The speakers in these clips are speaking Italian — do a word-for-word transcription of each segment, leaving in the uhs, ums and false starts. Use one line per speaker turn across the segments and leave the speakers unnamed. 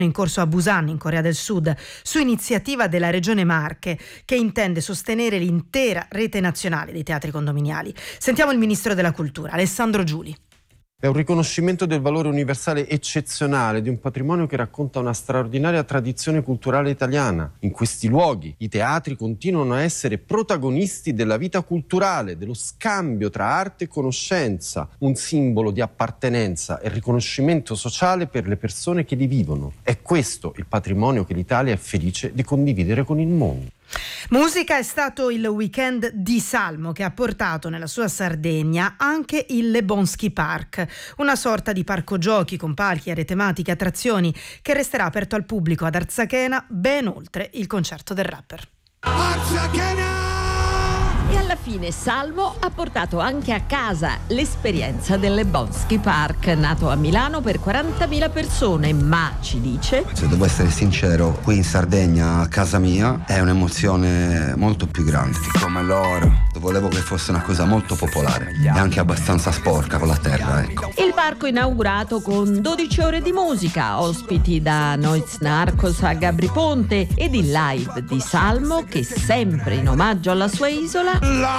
in corso a Busan, in Corea del Sud, su iniziativa della Regione Marche, che intende sostenere l'intera rete nazionale dei teatri condominiali. Sentiamo il Ministro della Cultura, Alessandro Giuli.
È un riconoscimento del valore universale eccezionale di un patrimonio che racconta una straordinaria tradizione culturale italiana. In questi luoghi i teatri continuano a essere protagonisti della vita culturale, dello scambio tra arte e conoscenza, un simbolo di appartenenza e riconoscimento sociale per le persone che li vivono. È questo il patrimonio che l'Italia è felice di condividere con il mondo.
Musica è stato il weekend di Salmo, che ha portato nella sua Sardegna anche il Lebonski Park, una sorta di parco giochi con palchi, aree tematiche, attrazioni, che resterà aperto al pubblico ad Arzachena ben oltre il concerto del rapper.
Arzachena! E alla fine Salmo ha portato anche a casa l'esperienza del Lebonski Park, nato a Milano per quarantamila persone, ma ci dice:
se devo essere sincero, qui in Sardegna, a casa mia, è un'emozione molto più grande. Come loro. Volevo che fosse una cosa molto popolare e anche abbastanza sporca con la terra, ecco.
Il parco inaugurato con dodici ore di musica, ospiti da Noiz Narcos a Gabri Ponte ed il live di Salmo che, sempre in omaggio alla sua isola,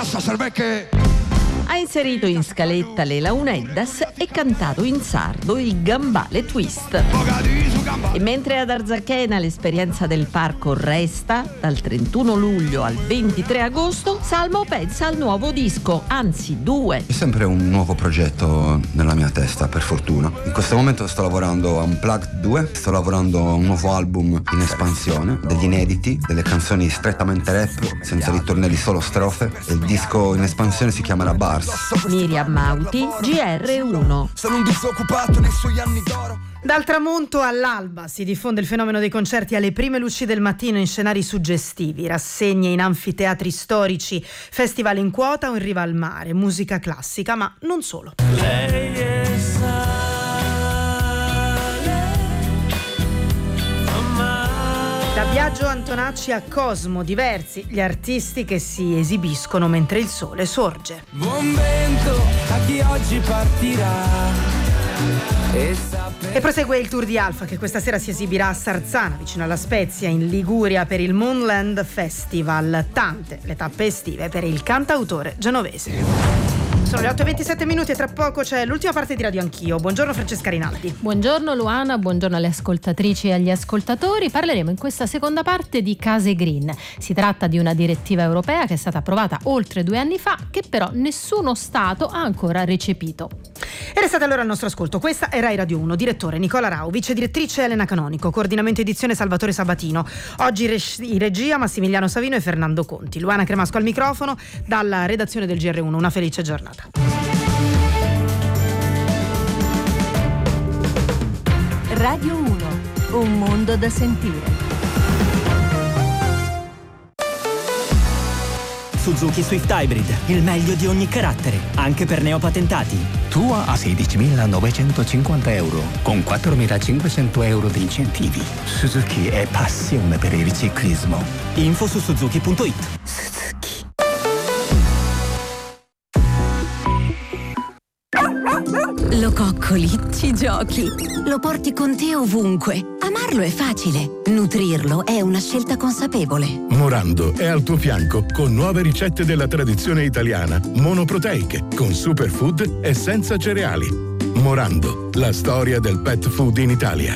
ha inserito in scaletta le launeddas e cantato in sardo il gambale twist. E mentre ad Arzachena l'esperienza del parco resta, dal trentuno luglio al ventitré agosto, Salmo pensa al nuovo disco, anzi due.
È sempre un nuovo progetto nella mia testa, per fortuna. In questo momento sto lavorando a Unplugged due, sto lavorando a un nuovo album in espansione, degli inediti, delle canzoni strettamente rap, senza ritornelli, solo strofe. E il disco in espansione si chiamerà Bars.
Miriam Mauti, G R uno.
Sono un disoccupato nei suoi anni d'oro.
Dal tramonto all'alba si diffonde il fenomeno dei concerti alle prime luci del mattino in scenari suggestivi, rassegne in anfiteatri storici, festival in quota o in riva al mare, musica classica, ma non solo.
Lei è sale,
da Biagio Antonacci a Cosmo, diversi gli artisti che si esibiscono mentre il sole sorge.
buon vento a chi oggi partirà.
E prosegue il tour di Alfa, che questa sera si esibirà a Sarzana, vicino alla Spezia, in Liguria, per il Moonland Festival. Tante le tappe estive per il cantautore genovese. Sono le otto e ventisette minuti e tra poco c'è l'ultima parte di Radio Anch'io. Buongiorno Francesca Rinaldi.
Buongiorno Luana, buongiorno alle ascoltatrici e agli ascoltatori. Parleremo in questa seconda parte di case green. Si tratta di una direttiva europea che è stata approvata oltre due anni fa, che però nessuno Stato ha ancora recepito.
E restate allora al nostro ascolto. Questa è Rai Radio uno, direttore Nicola Rau, vice direttrice Elena Canonico, coordinamento edizione Salvatore Sabatino. Oggi in regia Massimiliano Savino e Fernando Conti. Luana Cremasco al microfono, dalla redazione del G R uno. Una felice giornata.
Radio uno, un mondo da sentire.
Suzuki Swift Hybrid, il meglio di ogni carattere, anche per neopatentati.
Tua a sedicimilanovecentocinquanta euro, con quattromilacinquecento euro di incentivi. Suzuki è passione per il ciclismo.
Info su suzuki punto it.
Suzuki. Lo coccoli, ci giochi, lo porti con te ovunque. Amarlo è facile, nutrirlo è una scelta consapevole.
Morando è al tuo fianco con nuove ricette della tradizione italiana, monoproteiche, con superfood e senza cereali. Morando, la storia del pet food in Italia.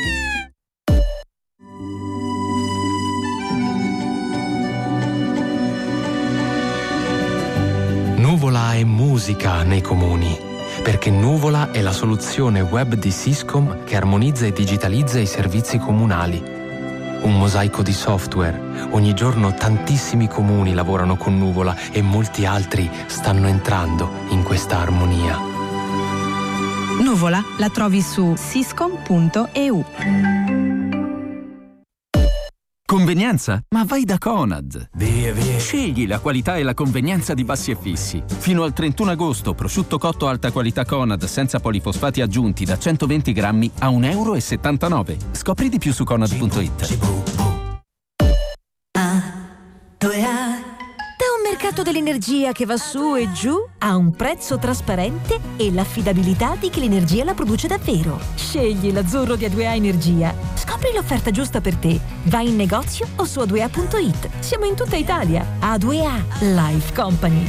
Nuvola è musica nei comuni. Perché Nuvola è la soluzione web di Syscom che armonizza e digitalizza i servizi comunali. Un mosaico di software. Ogni giorno tantissimi comuni lavorano con Nuvola e molti altri stanno entrando in questa armonia.
Nuvola la trovi su syscom punto e u.
Convenienza? Ma vai da Conad! Via, via. Scegli la qualità e la convenienza di Bassi e Fissi. Fino al trentuno agosto, prosciutto cotto alta qualità Conad senza polifosfati aggiunti da centoventi grammi a un euro e settantanove. Scopri di più su conad punto it.
mercato dell'energia che va su e giù ha un prezzo trasparente e l'affidabilità di chi l'energia la produce davvero. Scegli l'azzurro di A due A Energia. Scopri l'offerta giusta per te. Vai in negozio o su a due a punto it. Siamo in tutta Italia. A due A Life Company.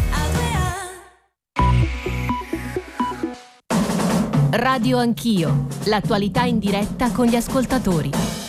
Radio Anch'io. L'attualità in diretta con gli ascoltatori.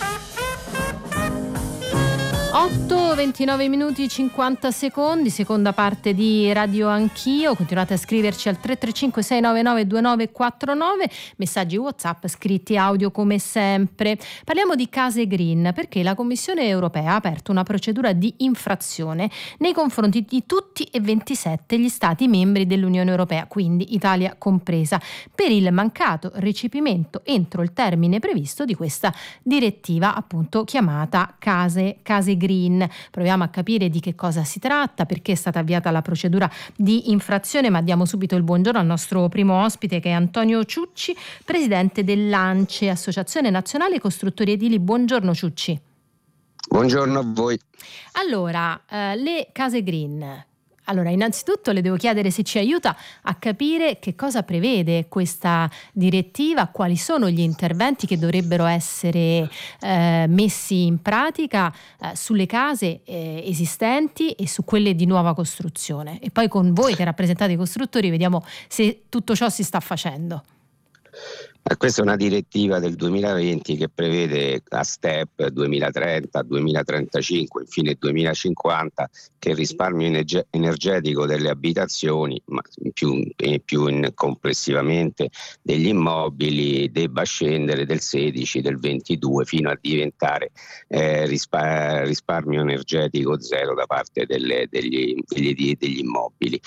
otto ventinove minuti cinquanta secondi, seconda parte di Radio Anch'io. Continuate a scriverci al tre tre cinque sei nove nove due nove quattro nove, messaggi WhatsApp, scritti audio come sempre. Parliamo di case green perché la Commissione europea ha aperto una procedura di infrazione nei confronti di tutti e ventisette gli stati membri dell'Unione Europea, quindi Italia compresa, per il mancato recepimento entro il termine previsto di questa direttiva, appunto chiamata case, case green. Proviamo a capire di che cosa si tratta, perché è stata avviata la procedura di infrazione, ma diamo subito il buongiorno al nostro primo ospite, che è Antonio Ciucci, presidente dell'ANCE, Associazione Nazionale Costruttori Edili. Buongiorno Ciucci.
Buongiorno a voi.
Allora, eh, le case green. Allora, innanzitutto le devo chiedere se ci aiuta a capire che cosa prevede questa direttiva, quali sono gli interventi che dovrebbero essere eh, messi in pratica eh, sulle case eh, esistenti e su quelle di nuova costruzione. E poi con voi che rappresentate i costruttori vediamo se tutto ciò si sta facendo.
Questa è una direttiva del duemilaventi che prevede a step duemilatrenta, duemilatrentacinque, infine duemilacinquanta, che il risparmio energe- energetico delle abitazioni, ma più, e più in, complessivamente degli immobili, debba scendere del sedici, del ventidue fino a diventare eh, rispa- risparmio energetico zero da parte delle, degli, degli, degli immobili.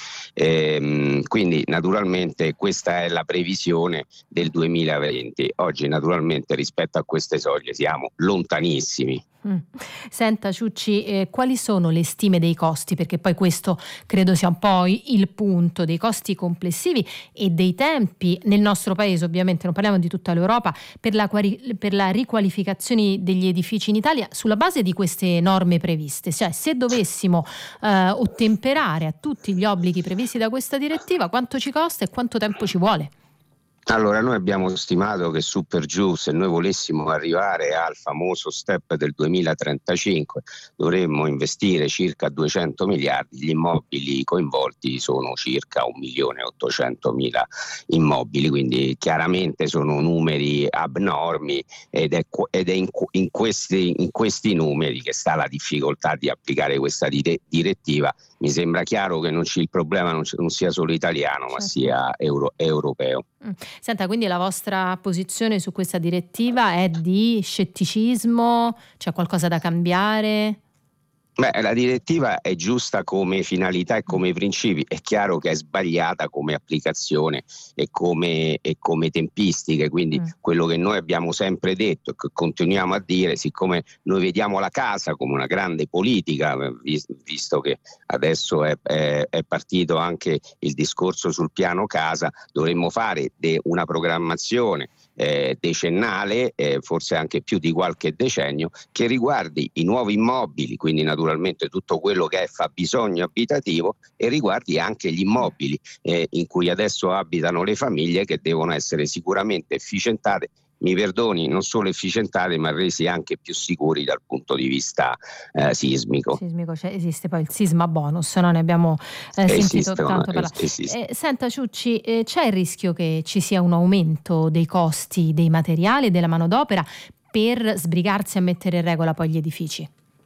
Ehm, quindi naturalmente questa è la previsione del duemilaventi. Oggi naturalmente rispetto a queste soglie siamo lontanissimi.
Mm. Senta Ciucci, eh, quali sono le stime dei costi? Perché poi questo credo sia un po' il punto, dei costi complessivi e dei tempi nel nostro paese, ovviamente non parliamo di tutta l'Europa, per la, per la riqualificazione degli edifici in Italia sulla base di queste norme previste. Cioè, se dovessimo eh, ottemperare a tutti gli obblighi previsti da questa direttiva, quanto ci costa e quanto tempo ci vuole?
Allora, noi abbiamo stimato che su per giù, se noi volessimo arrivare al famoso step del duemilatrentacinque, dovremmo investire circa duecento miliardi. Gli immobili coinvolti sono circa un milione e ottocentomila immobili, quindi chiaramente sono numeri abnormi ed è, ed è in, in, questi, in questi numeri che sta la difficoltà di applicare questa direttiva. Mi sembra chiaro che non ci, il problema non, non sia solo italiano, ma sia euro, europeo.
Senta, quindi la vostra posizione su questa direttiva è di scetticismo? C'è qualcosa da cambiare?
Beh, la direttiva è giusta come finalità e come principi, è chiaro che è sbagliata come applicazione e come, e come tempistiche, quindi mm. quello che noi abbiamo sempre detto e che continuiamo a dire, siccome noi vediamo la casa come una grande politica, visto che adesso è, è, è partito anche il discorso sul piano casa, dovremmo fare de una programmazione Eh, decennale, eh, forse anche più di qualche decennio, che riguardi i nuovi immobili, quindi naturalmente tutto quello che è fabbisogno abitativo, e riguardi anche gli immobili eh, in cui adesso abitano le famiglie, che devono essere sicuramente efficientate, mi perdoni, non solo efficientate ma resi anche più sicuri dal punto di vista eh, sismico.
Sismico, cioè, esiste poi il sisma bonus, no? Ne abbiamo eh, sentito tanto parlare. Eh, senta Ciucci, eh, c'è il rischio che ci sia un aumento dei costi dei materiali e della manodopera per sbrigarsi a mettere in regola poi gli edifici?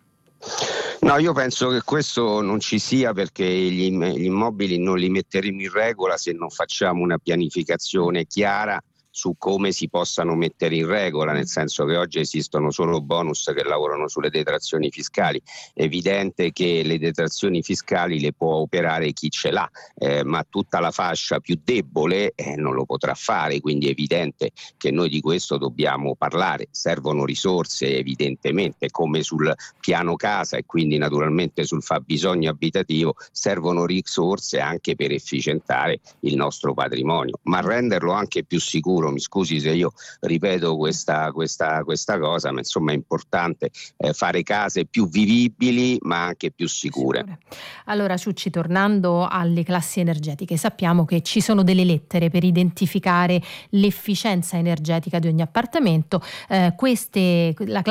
No, io penso che questo non ci sia, perché gli, gli immobili non li metteremo in regola se non facciamo una pianificazione chiara su come si possano mettere in regola, nel senso che oggi esistono solo bonus che lavorano sulle detrazioni fiscali. È evidente che le detrazioni fiscali le può operare chi ce l'ha, eh, ma tutta la fascia più debole eh, non lo potrà fare, quindi è evidente che noi di questo dobbiamo parlare. Servono risorse evidentemente, come sul piano casa e quindi naturalmente sul fabbisogno abitativo, servono risorse anche per efficientare il nostro patrimonio, ma renderlo anche più sicuro futuro. Mi scusi se io ripeto questa, questa, questa cosa, ma insomma è importante eh, fare case più vivibili ma anche più sicure.
Allora Ciucci, tornando alle classi energetiche, sappiamo che ci sono delle lettere per identificare l'efficienza energetica di ogni appartamento. Eh, queste, la